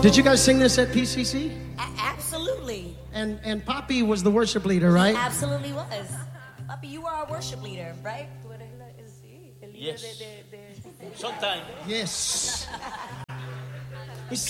Did you guys sing this at PCC? Absolutely. And Poppy was the worship leader, right? He absolutely was. Papi, you were our worship leader, right? Yes. Sometimes. Yes.